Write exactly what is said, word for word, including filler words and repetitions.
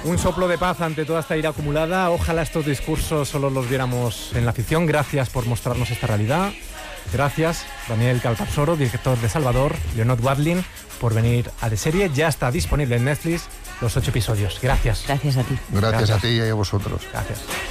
Un soplo de paz ante toda esta ira acumulada. Ojalá estos discursos solo los viéramos en la ficción. Gracias por mostrarnos esta realidad. Gracias, Daniel Calparsoro, director de Salvador, Leonor Wadlin, por venir a De Serie. Ya está disponible en Netflix los ocho episodios. Gracias. Gracias a ti. Gracias, Gracias. a ti y a vosotros. Gracias.